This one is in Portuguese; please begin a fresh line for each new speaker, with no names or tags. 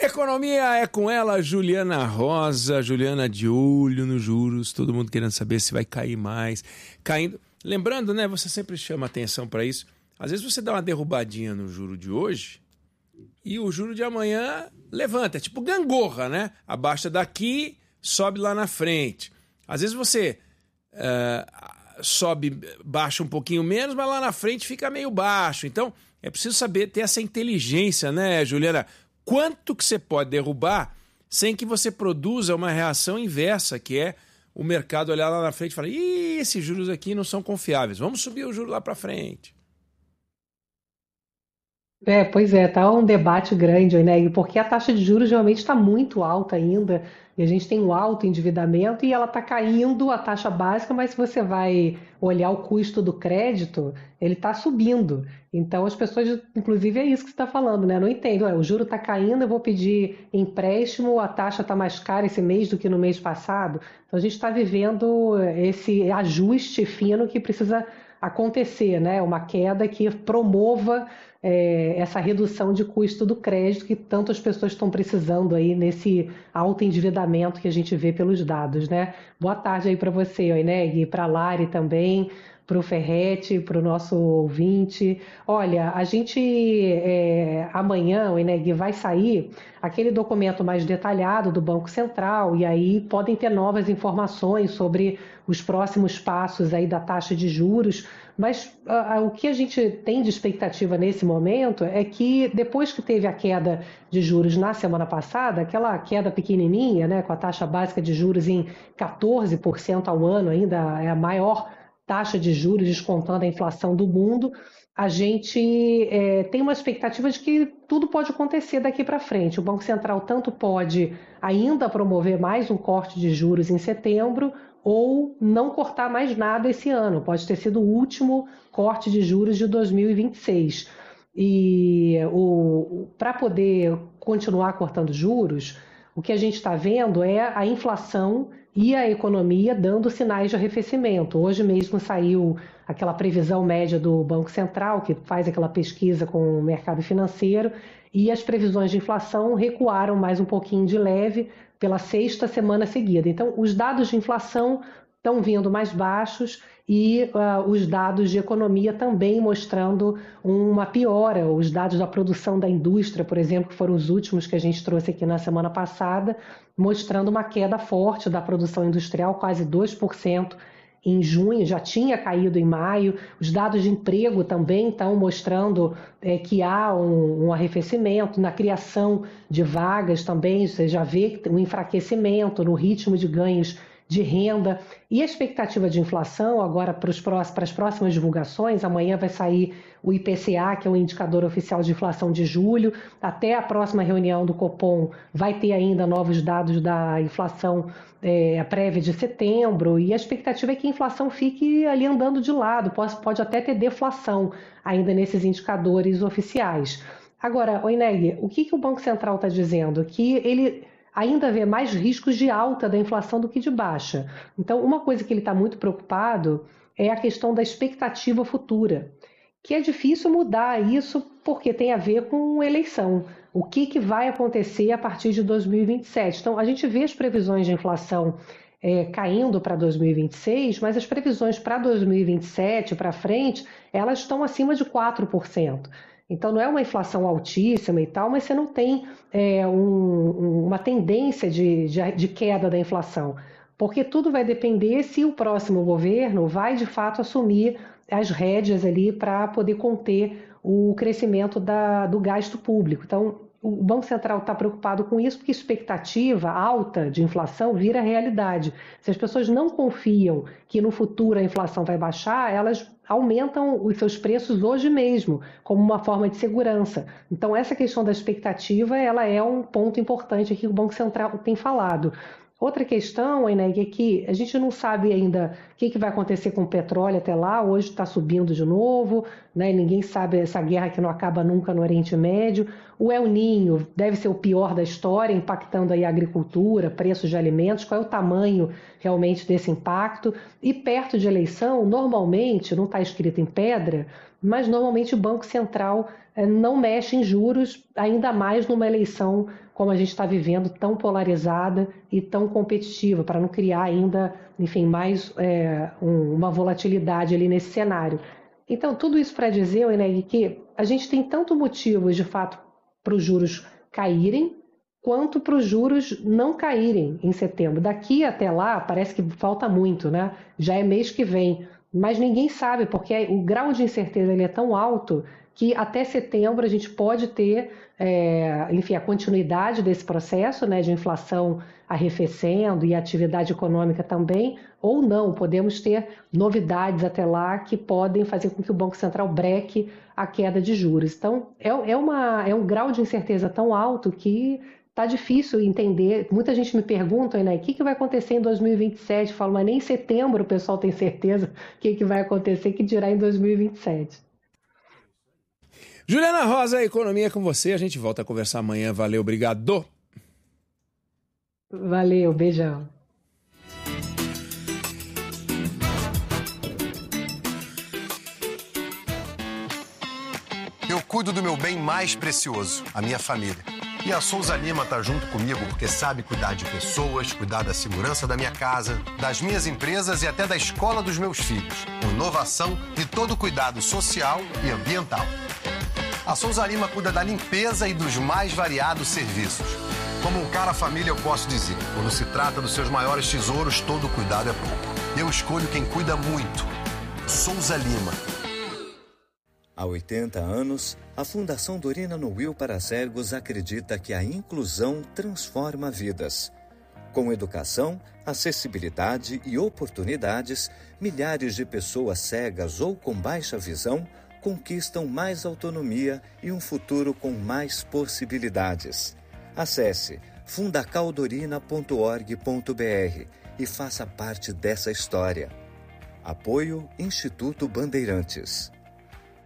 Economia é com ela, Juliana Rosa. Juliana de olho nos juros, todo mundo querendo saber se vai cair mais. Caindo. Lembrando, né? Você sempre chama atenção para isso. Às vezes você dá uma derrubadinha no juro de hoje e o juro de amanhã levanta. É tipo gangorra, né? Abaixa daqui, sobe lá na frente. Às vezes você sobe, baixa um pouquinho menos, mas lá na frente fica meio baixo. Então, é preciso saber ter essa inteligência, né, Juliana? Quanto que você pode derrubar sem que você produza uma reação inversa, que é o mercado olhar lá na frente e falar: ih, esses juros aqui não são confiáveis, vamos subir o juro lá para frente.
Pois é, tá um debate grande, né? E porque a taxa de juros realmente está muito alta ainda, e a gente tem um alto endividamento e ela está caindo a taxa básica, mas se você vai olhar o custo do crédito, ele está subindo. Então as pessoas, inclusive é isso que você está falando, né? Não entendo, o juro está caindo, eu vou pedir empréstimo, a taxa está mais cara esse mês do que no mês passado. Então a gente está vivendo esse ajuste fino que precisa acontecer, né? Uma queda que promova essa redução de custo do crédito que tantas pessoas estão precisando aí nesse alto endividamento que a gente vê pelos dados, né? Boa tarde aí para você, Oineg, para a Lari também, para o Ferrete, para o nosso ouvinte. Olha, a gente amanhã, Oineg, vai sair aquele documento mais detalhado do Banco Central e aí podem ter novas informações sobre os próximos passos aí da taxa de juros, mas o que a gente tem de expectativa nesse momento é que depois que teve a queda de juros na semana passada, aquela queda pequenininha, né, com a taxa básica de juros em 14% ao ano, ainda é a maior taxa de juros descontando a inflação do mundo, a gente tem uma expectativa de que tudo pode acontecer daqui para frente. O Banco Central tanto pode ainda promover mais um corte de juros em setembro, ou não cortar mais nada esse ano. Pode ter sido o último corte de juros de 2026. E para poder continuar cortando juros, o que a gente está vendo é a inflação e a economia dando sinais de arrefecimento. Hoje mesmo saiu aquela previsão média do Banco Central, que faz aquela pesquisa com o mercado financeiro, e as previsões de inflação recuaram mais um pouquinho de leve pela sexta semana seguida. Então, os dados de inflação estão vindo mais baixos e os dados de economia também mostrando uma piora. Os dados da produção da indústria, por exemplo, que foram os últimos que a gente trouxe aqui na semana passada, mostrando uma queda forte da produção industrial, quase 2% em junho, já tinha caído em maio. Os dados de emprego também estão mostrando que há um arrefecimento na criação de vagas também. Você já vê um enfraquecimento no ritmo de ganhos de renda. E a expectativa de inflação agora para as próximas divulgações, amanhã vai sair o IPCA, que é o indicador oficial de inflação de julho, até a próxima reunião do Copom vai ter ainda novos dados da inflação prévia de setembro, e a expectativa é que a inflação fique ali andando de lado, pode até ter deflação ainda nesses indicadores oficiais. Agora, Oineg, o que o Banco Central está dizendo? Que ele ainda vê mais riscos de alta da inflação do que de baixa. Então, uma coisa que ele está muito preocupado é a questão da expectativa futura, que é difícil mudar isso porque tem a ver com eleição. O que vai acontecer a partir de 2027? Então, a gente vê as previsões de inflação caindo para 2026, mas as previsões para 2027 para frente, elas estão acima de 4%. Então, não é uma inflação altíssima e tal, mas você não tem uma tendência de queda da inflação, porque tudo vai depender se o próximo governo vai, de fato, assumir as rédeas ali para poder conter o crescimento do gasto público. Então, o Banco Central está preocupado com isso porque expectativa alta de inflação vira realidade. Se as pessoas não confiam que no futuro a inflação vai baixar, elas aumentam os seus preços hoje mesmo, como uma forma de segurança. Então, essa questão da expectativa, ela é um ponto importante aqui que o Banco Central tem falado. Outra questão, Eneg, é que a gente não sabe ainda o que vai acontecer com o petróleo até lá. Hoje está subindo de novo, né? Ninguém sabe essa guerra que não acaba nunca no Oriente Médio. O El Niño deve ser o pior da história, impactando aí a agricultura, preços de alimentos. Qual é o tamanho realmente desse impacto? E perto de eleição, normalmente, não está escrito em pedra, mas normalmente o Banco Central não mexe em juros, ainda mais numa eleição como a gente está vivendo, tão polarizada e tão competitiva, para não criar ainda, enfim, mais uma volatilidade ali nesse cenário. Então, tudo isso para dizer, Eneg, que a gente tem tanto motivos, de fato, para os juros caírem, quanto para os juros não caírem em setembro. Daqui até lá, parece que falta muito, né? Já é mês que vem, mas ninguém sabe, porque o grau de incerteza ele é tão alto que até setembro a gente pode ter, enfim, a continuidade desse processo, né, de inflação arrefecendo e atividade econômica também, ou não, podemos ter novidades até lá que podem fazer com que o Banco Central breque a queda de juros. Então, é um grau de incerteza tão alto que está difícil entender. Muita gente me pergunta, né, o que vai acontecer em 2027? Eu falo, mas nem em setembro o pessoal tem certeza o que vai acontecer, que dirá em 2027.
Juliana Rosa, Economia com você. A gente volta a conversar amanhã. Valeu, obrigado.
Valeu, beijão.
Eu cuido do meu bem mais precioso, a minha família. E a Souza Lima tá junto comigo porque sabe cuidar de pessoas, cuidar da segurança da minha casa, das minhas empresas e até da escola dos meus filhos. Com inovação e todo cuidado social e ambiental. A Souza Lima cuida da limpeza e dos mais variados serviços. Como um cara família, eu posso dizer, quando se trata dos seus maiores tesouros, todo cuidado é pouco. Eu escolho quem cuida muito. Souza Lima.
Há 80 anos, a Fundação Dorina Nuil para Cegos acredita que a inclusão transforma vidas. Com educação, acessibilidade e oportunidades, milhares de pessoas cegas ou com baixa visão conquistam mais autonomia e um futuro com mais possibilidades. Acesse fundacaldorina.org.br e faça parte dessa história. Apoio Instituto Bandeirantes.